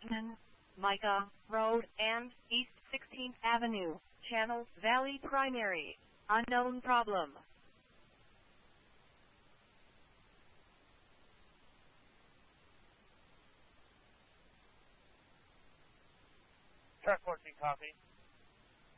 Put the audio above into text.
Houston, Micah Road, and East 16th Avenue, Channel Valley Primary. Unknown problem. Truck 14, copy.